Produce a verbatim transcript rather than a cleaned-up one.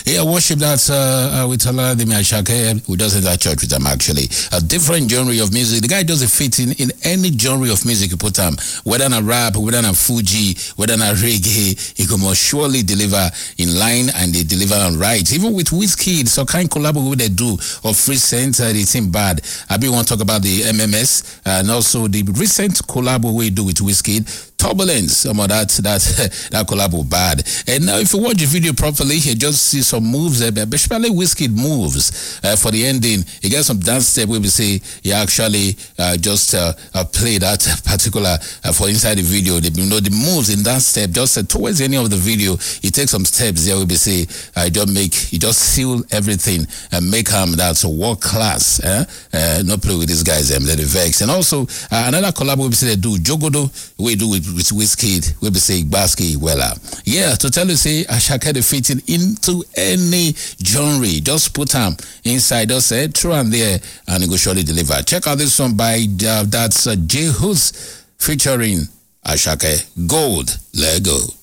Yeah, worship that uh, uh, with Olademi Asake, who does it at church with them actually. A different genre of music. The guy doesn't fit in in any genre of music you put him. Whether na rap, whether na Fuji, whether na reggae, he can most surely deliver in line and they deliver on right. Even with Wizkid, so kind collab what they do of recent, uh, they seem bad. I be want to talk about the M M S and also the recent collab we do with Wizkid. Turbulence, some of that that that collab was bad. And now, if you watch the video properly, you just see some moves, uh, especially Wizkid moves uh, for the ending. You get some dance step where we say he actually uh, just uh, uh, play that particular uh, for inside the video. The, you know the moves in that step. Just uh, towards the end of the video, he takes some steps there. Where we say uh, just make he just seal everything and make him that's a world class. Eh? Uh, not play with these guys. Um, they're the vex. And also uh, another collab where we say they do Jogodo. We do with with Wizkid, we'll be saying Basky Wella. Yeah, to tell you, say, Asake the fitting into any genre. Just put them inside, just say, through and there, and it will surely deliver. Check out this one by, uh, that's uh, J Hus featuring Asake Gold. Let go.